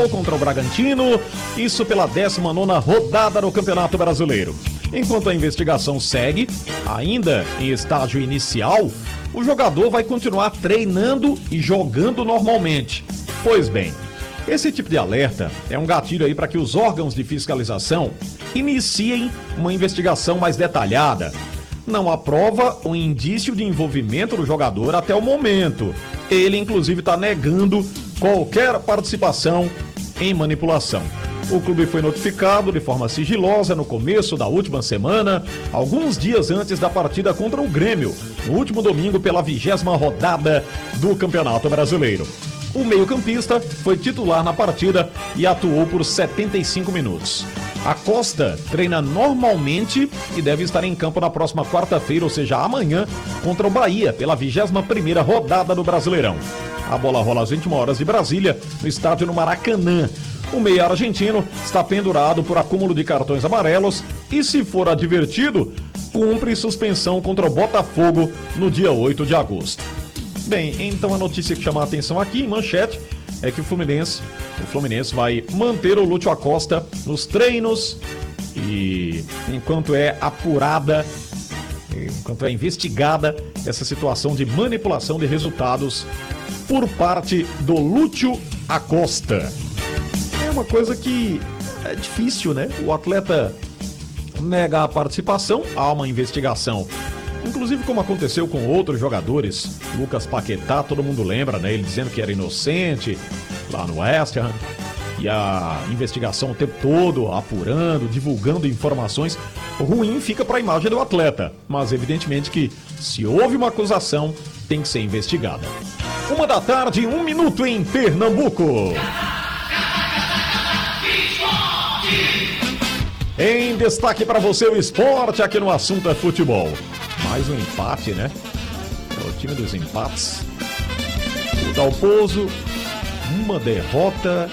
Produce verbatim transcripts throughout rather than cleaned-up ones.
Mirassol contra o Bragantino, isso pela décima nona rodada do Campeonato Brasileiro. Enquanto a investigação segue, ainda em estágio inicial, o jogador vai continuar treinando e jogando normalmente. Pois bem, esse tipo de alerta é um gatilho aí para que os órgãos de fiscalização iniciem uma investigação mais detalhada. Não há prova ou indício de envolvimento do jogador até o momento. Ele, inclusive, está negando qualquer participação em manipulação. O clube foi notificado de forma sigilosa no começo da última semana, alguns dias antes da partida contra o Grêmio, no último domingo pela vigésima rodada do Campeonato Brasileiro. O meio-campista foi titular na partida e atuou por setenta e cinco minutos. Acosta treina normalmente e deve estar em campo na próxima quarta-feira, ou seja, amanhã, contra o Bahia, pela vigésima primeira rodada do Brasileirão. A bola rola às vinte e uma horas de Brasília, no estádio no Maracanã. O meia argentino está pendurado por acúmulo de cartões amarelos e, se for advertido, cumpre suspensão contra o Botafogo no dia oito de agosto. Bem, então a notícia que chama a atenção aqui em manchete é que o Fluminense, o Fluminense vai manter o Lúcio Acosta nos treinos e enquanto é apurada, enquanto é investigada essa situação de manipulação de resultados por parte do Lúcio Acosta. É uma coisa que é difícil, né? O atleta nega a participação, há uma investigação. Inclusive como aconteceu com outros jogadores, Lucas Paquetá, todo mundo lembra, né? Ele dizendo que era inocente lá no West Ham. E a investigação o tempo todo, apurando, divulgando informações. Ruim fica para a imagem do atleta. Mas evidentemente que se houve uma acusação, tem que ser investigada. Uma da tarde, um minuto em Pernambuco. Em destaque para você o esporte aqui no Assunto é Futebol. Mais um empate, né? É o time dos empates. O Dalpozo, uma derrota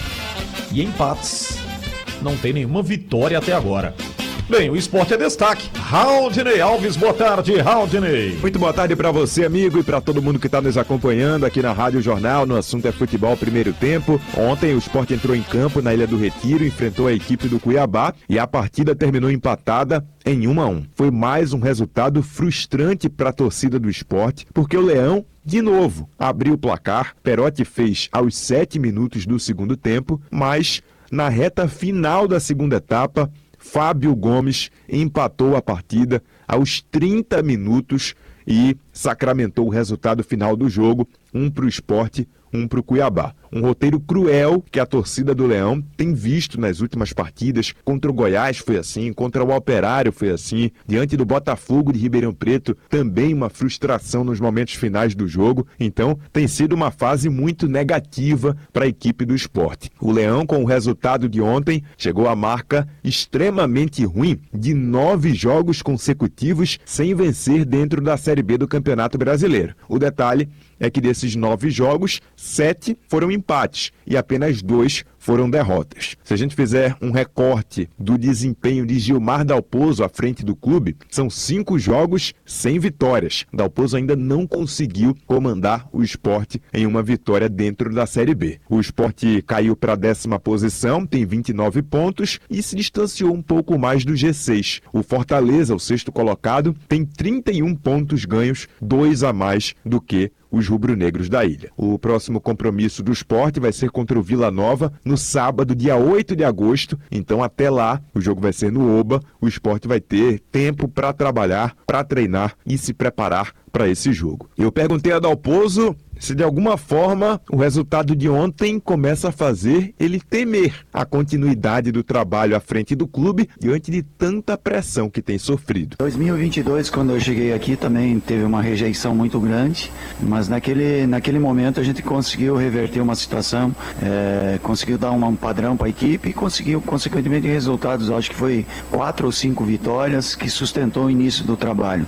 e empates. Não tem nenhuma vitória até agora. Bem, o esporte é destaque. Raudinei Alves, boa tarde, Raudinei. Muito boa tarde para você, amigo, e para todo mundo que está nos acompanhando aqui na Rádio Jornal, no Assunto é Futebol, primeiro tempo. Ontem o Sport entrou em campo na Ilha do Retiro, enfrentou a equipe do Cuiabá e a partida terminou empatada em um a um. Foi mais um resultado frustrante para a torcida do Sport, porque o Leão, de novo, abriu o placar. Perotti fez aos sete minutos do segundo tempo, mas na reta final da segunda etapa, Fábio Gomes empatou a partida aos trinta minutos e sacramentou o resultado final do jogo, um para o Sport, um para o Cuiabá. Um roteiro cruel que a torcida do Leão tem visto nas últimas partidas. Contra o Goiás foi assim, contra o Operário foi assim, diante do Botafogo de Ribeirão Preto também uma frustração nos momentos finais do jogo. Então tem sido uma fase muito negativa para a equipe do Sport. O Leão, com o resultado de ontem, chegou à marca extremamente ruim de nove jogos consecutivos sem vencer dentro da Série B do Campeonato Brasileiro. O detalhe é que desses nove jogos, sete foram empates e apenas dois foram derrotas. Se a gente fizer um recorte do desempenho de Gilmar Dalpozo à frente do clube, são cinco jogos sem vitórias. Dalpozo ainda não conseguiu comandar o Sport em uma vitória dentro da Série B. O Sport caiu para a décima posição, tem vinte e nove pontos e se distanciou um pouco mais do G seis. O Fortaleza, o sexto colocado, tem trinta e um pontos ganhos, dois a mais do que os rubro-negros da ilha. O próximo compromisso do Sport vai ser contra o Vila Nova no sábado, dia oito de agosto. Então até lá, o jogo vai ser no Oba. O Sport vai ter tempo para trabalhar, para treinar e se preparar para esse jogo. Eu perguntei a Dalpozo se de alguma forma o resultado de ontem começa a fazer ele temer a continuidade do trabalho à frente do clube diante de tanta pressão que tem sofrido. dois mil e vinte e dois, quando eu cheguei aqui, também teve uma rejeição muito grande, mas naquele, naquele momento a gente conseguiu reverter uma situação, é, conseguiu dar um padrão para a equipe e conseguiu, consequentemente, resultados. Acho que foi quatro ou cinco vitórias que sustentou o início do trabalho.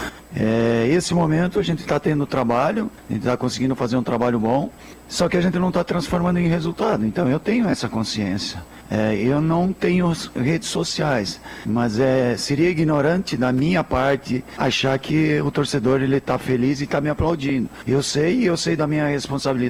É, esse momento a gente está tendo trabalho, a gente está conseguindo fazer um trabalho bom, só que a gente não está transformando em resultado. Então eu tenho essa consciência. É, eu não tenho redes sociais, mas é, seria ignorante da minha parte achar que o torcedor ele está feliz e está me aplaudindo. Eu sei, eu sei da minha responsabilidade.